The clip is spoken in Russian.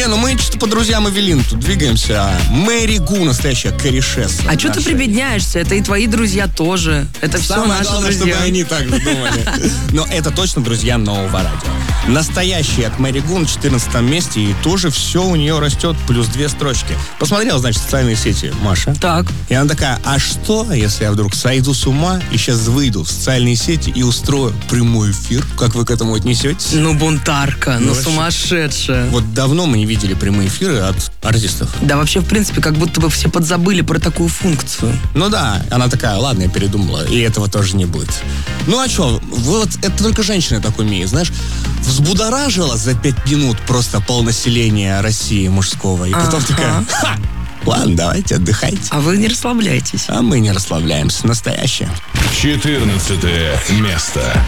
Не, ну мы что-то по друзьям Эвелин тут двигаемся. Мэри Гу, настоящая корешесса. А что ты прибедняешься? Это и твои друзья тоже. Это все Самое наши главное, друзья. чтобы они так же думали. Но это точно друзья нового радио. Настоящий от Мэри Гу на 14 месте, и тоже все у нее растет, плюс 2 строчки. Посмотрела, значит, социальные сети, Маша. Так. И она такая, а что, если я вдруг сойду с ума и сейчас выйду в социальные сети и устрою прямой эфир? Как вы к этому отнесетесь? Ну, бунтарка, ну, вообще. сумасшедшая. Вот давно мы не видели прямые эфиры от артистов. Да вообще, в принципе, как будто бы все подзабыли про такую функцию. Ну да, она такая, ладно, я передумала, и этого тоже не будет. Ну а что, вот это только женщины так умеют, знаешь, взбудоражила за 5 минут просто полнаселения России мужского, и потом такая, ха, ладно, давайте, отдыхайте. А вы не расслабляйтесь. А мы не расслабляемся, настоящее. 14 место.